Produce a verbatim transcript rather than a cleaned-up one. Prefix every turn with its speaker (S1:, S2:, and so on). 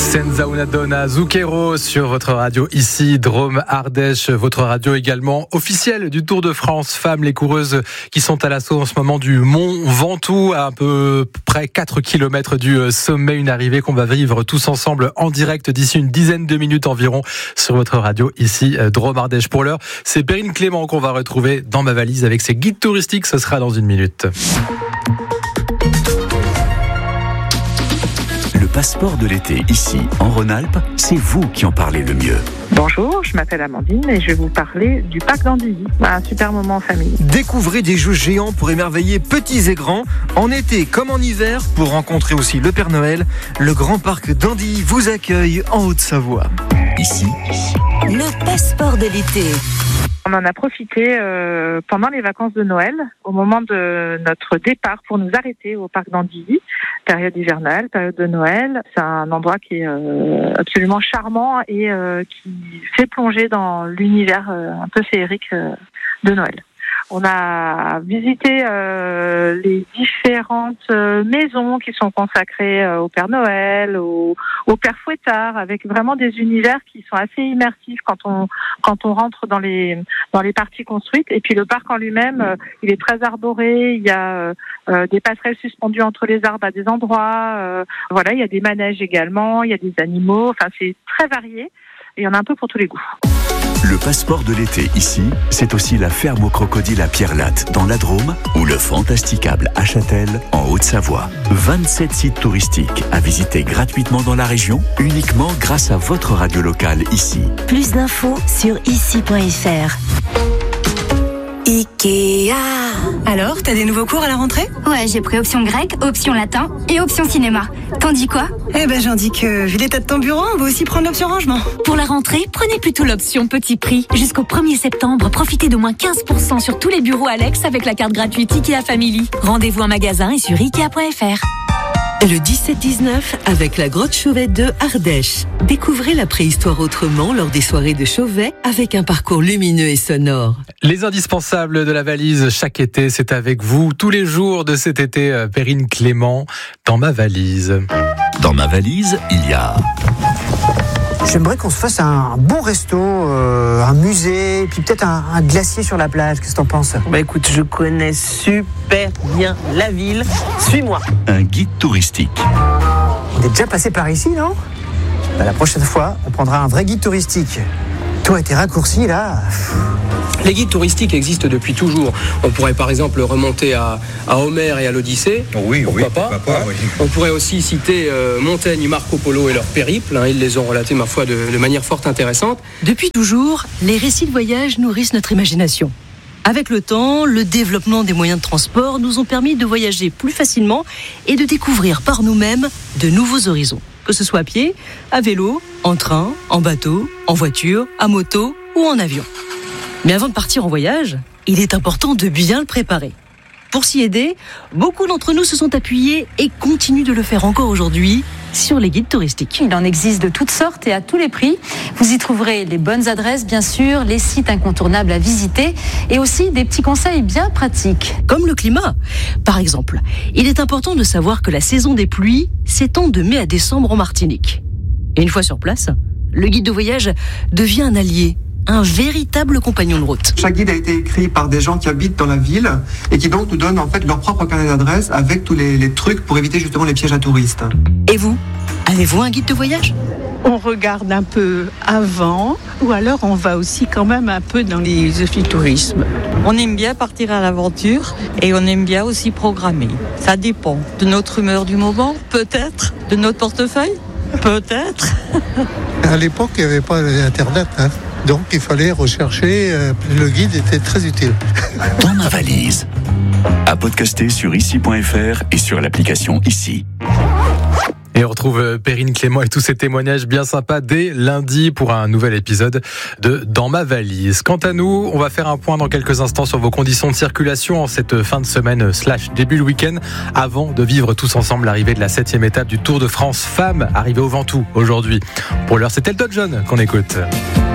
S1: Senza una donna Zucchero sur votre radio ici, Drôme Ardèche, votre radio également officielle du Tour de France. Femmes, les coureuses qui sont à l'assaut en ce moment du Mont Ventoux, à un peu près quatre kilomètres du sommet. Une arrivée qu'on va vivre tous ensemble en direct d'ici une dizaine de minutes environ sur votre radio ici, Drôme Ardèche. Pour l'heure, c'est Perrine Clément qu'on va retrouver dans ma valise avec ses guides touristiques. Ce sera dans une minute.
S2: Le passeport de l'été, ici, en Rhône-Alpes, c'est vous qui en parlez le mieux.
S3: Bonjour, je m'appelle Amandine et je vais vous parler du parc d'Andilly. Un super moment en famille.
S4: Découvrez des jeux géants pour émerveiller petits et grands, en été comme en hiver, pour rencontrer aussi le Père Noël. Le grand parc d'Andilly vous accueille en Haute-Savoie.
S2: Ici,
S5: le passeport de l'été.
S3: On en a profité euh, pendant les vacances de Noël, au moment de notre départ pour nous arrêter au parc d'Andilly, période hivernale, période de Noël. C'est un endroit qui est euh, absolument charmant et euh, qui fait plonger dans l'univers euh, un peu féerique euh, de Noël. On a visité euh, les différentes euh, maisons qui sont consacrées euh, au Père Noël, au, au Père Fouettard, avec vraiment des univers qui sont assez immersifs quand on quand on rentre dans les dans les parties construites. Et puis le parc en lui-même, euh, il est très arboré. Il y a euh, des passerelles suspendues entre les arbres à des endroits. Euh, voilà, il y a des manèges également. Il y a des animaux. Enfin, c'est très varié. Et il y en a un peu pour tous les goûts.
S2: Le passeport de l'été ici, c'est aussi la ferme aux crocodiles à Pierre-Latte dans la Drôme ou le Fantasticable à Châtel en Haute-Savoie. vingt-sept sites touristiques à visiter gratuitement dans la région, uniquement grâce à votre radio locale ici.
S5: Plus d'infos sur ici point f r. Ikea.
S6: Alors, t'as des nouveaux cours à la rentrée ?
S7: Ouais, j'ai pris option grec, option latin et option cinéma. T'en dis quoi ?
S6: Eh ben, j'en dis que, vu l'état de ton bureau, on va aussi prendre l'option rangement.
S8: Pour la rentrée, prenez plutôt l'option petit prix. Jusqu'au premier septembre, profitez d'au moins quinze pour cent sur tous les bureaux Alex avec la carte gratuite Ikea Family. Rendez-vous en magasin et sur ikea point f r.
S9: Le dix-sept dix-neuf avec la grotte Chauvet de Ardèche. Découvrez la préhistoire autrement lors des soirées de Chauvet avec un parcours lumineux et sonore.
S1: Les indispensables de la valise chaque été, c'est avec vous tous les jours de cet été. Perrine Clément, dans ma valise.
S2: Dans ma valise, il y a...
S10: J'aimerais qu'on se fasse un bon resto, euh, un musée, puis peut-être un, un glacier sur la plage. Qu'est-ce que t'en penses ?
S11: Bah écoute, je connais super bien la ville. Suis-moi.
S2: Un guide touristique.
S10: On est déjà passé par ici, non ? Bah, la prochaine fois, on prendra un vrai guide touristique. Tout a été raccourci, là.
S12: Les guides touristiques existent depuis toujours. On pourrait par exemple remonter à, à Homère et à l'Odyssée.
S13: Oh oui,
S12: pourquoi
S13: oui,
S12: pas,
S13: pas, oui.
S12: On pourrait aussi citer euh, Montaigne et Marco Polo et leur périple. Hein, ils les ont relatés, ma foi, de, de manière fort intéressante.
S9: Depuis toujours, les récits de voyage nourrissent notre imagination. Avec le temps, le développement des moyens de transport nous ont permis de voyager plus facilement et de découvrir par nous-mêmes de nouveaux horizons. Que ce soit à pied, à vélo, en train, en bateau, en voiture, à moto ou en avion. Mais avant de partir en voyage, il est important de bien le préparer. Pour s'y aider, beaucoup d'entre nous se sont appuyés et continuent de le faire encore aujourd'hui sur les guides touristiques.
S14: Il en existe de toutes sortes et à tous les prix. Vous y trouverez les bonnes adresses, bien sûr, les sites incontournables à visiter et aussi des petits conseils bien pratiques.
S9: Comme le climat. Par exemple, il est important de savoir que la saison des pluies s'étend de mai à décembre en Martinique. Et une fois sur place, le guide de voyage devient un allié, un véritable compagnon de route.
S15: Chaque guide a été écrit par des gens qui habitent dans la ville et qui donc nous donnent en fait leur propre carnet d'adresse avec tous les, les trucs pour éviter justement les pièges à touristes.
S9: Et vous, avez-vous un guide de voyage ?
S16: On regarde un peu avant ou alors on va aussi quand même un peu dans les officitourismes.
S17: On aime bien partir à l'aventure et on aime bien aussi programmer. Ça dépend de notre humeur du moment, peut-être, de notre portefeuille, peut-être.
S18: À l'époque, il n'y avait pas Internet, hein. Donc il fallait rechercher, euh, le guide était très utile.
S2: Dans ma valise. À podcaster sur ici point f r et sur l'application Ici.
S1: Et on retrouve Perrine Clément et tous ces témoignages bien sympas dès lundi pour un nouvel épisode de Dans ma valise. Quant à nous, on va faire un point dans quelques instants sur vos conditions de circulation en cette fin de semaine slash début le week-end avant de vivre tous ensemble l'arrivée de la septième étape du Tour de France Femmes, arrivée au Ventoux aujourd'hui. Pour l'heure, c'est Elton John qu'on écoute.